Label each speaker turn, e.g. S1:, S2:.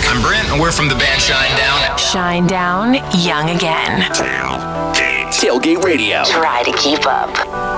S1: I'm Brent, and we're from the band Shinedown.
S2: Shinedown, young again.
S3: Tailgate Radio.
S2: Try to keep up.